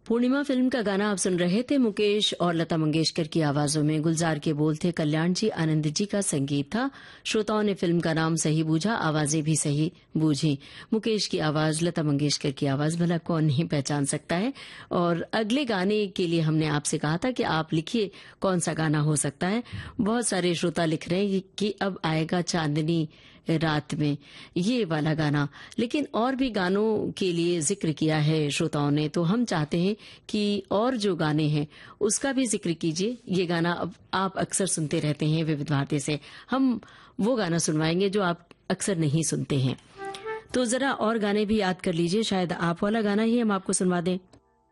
पूर्णिमा film का गाना आप सुन रहे थे। मुकेश और लता मंगेशकर की आवाजों में गुलजार के बोल थे, कल्याण जी आनंद जी का संगीत था। श्रोताओं ने फिल्म का नाम सही बूझा, आवाजें भी सही बूझी। मुकेश की आवाज, लता मंगेशकर की आवाज भला कौन नहीं पहचान सकता है। और अगले गाने के लिए हमने आपसे कहा था कि आप लिखिए कौन सा गाना हो सकता है। बहुत सारे श्रोता लिख रहे हैं कि अब आएगा चांदनी रात में, ये वाला गाना। लेकिन और भी गानों के लिए जिक्र किया है श्रोताओं ने, तो हम चाहते हैं कि और जो गाने हैं उसका भी जिक्र कीजिए। ये गाना अब आप अक्सर सुनते रहते हैं विविध भारती से, हम वो गाना सुनवाएंगे जो आप अक्सर नहीं सुनते हैं। तो जरा और गाने भी याद कर लीजिए, शायद आप वाला गाना ही हम आपको सुनवा दें।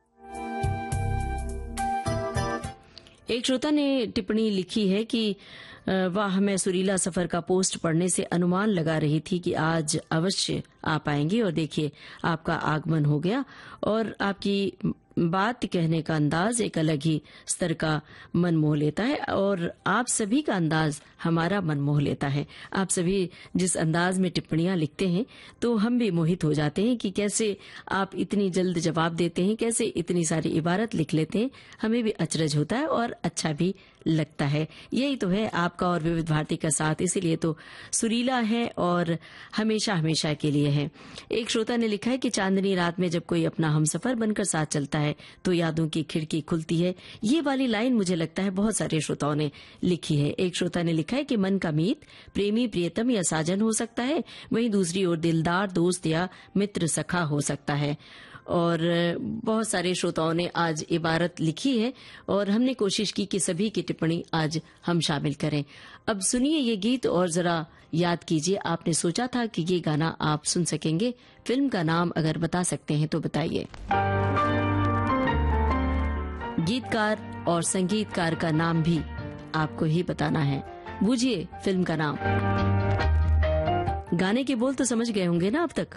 एक श्रोता ने टिप्पणी लिखी है कि वाह, मैं सुरीला सफर का पोस्ट पढ़ने से अनुमान लगा रही थी कि आज अवश्य आप आएंगे, और देखिए आपका आगमन हो गया। और आपकी बात कहने का अंदाज एक अलग ही स्तर का मन मोह लेता है, और आप सभी का अंदाज हमारा मन मोह लेता है। आप सभी जिस अंदाज में टिप्पणियां लिखते हैं तो हम भी मोहित हो जाते हैं कि कैसे आप इतनी जल्द जवाब देते हैं, कैसे इतनी सारी इबारत लिख लेते हैं। हमें भी अचरज होता है और अच्छा भी लगता है। यही तो है आपका और विविध भारती का साथ, इसीलिए तो सुरीला है और हमेशा हमेशा के लिए है। एक श्रोता ने लिखा है कि चांदनी रात में जब कोई अपना हमसफर बनकर साथ चलता है तो यादों की खिड़की खुलती है। ये वाली लाइन मुझे लगता है बहुत सारे श्रोताओं ने लिखी है। एक श्रोता ने लिखा है कि मन का मीत प्रेमी प्रियतम या साजन हो सकता है, वहीं दूसरी ओर दिलदार दोस्त या मित्र सखा हो सकता है। और बहुत सारे श्रोताओं ने आज इबारत लिखी है और हमने कोशिश की कि सभी की टिप्पणी आज हम शामिल करें। अब सुनिए ये गीत और जरा याद कीजिए, आपने सोचा था कि ये गाना आप सुन सकेंगे। फिल्म का नाम अगर बता सकते हैं तो बताइए। गीतकार और संगीतकार का नाम भी आपको ही बताना है। बूझिए फिल्म का नाम। गाने के बोल तो समझ गए होंगे ना अब तक,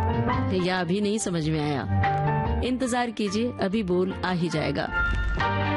या अभी नहीं समझ में आया? इंतजार कीजिए, अभी बोल आ ही जाएगा।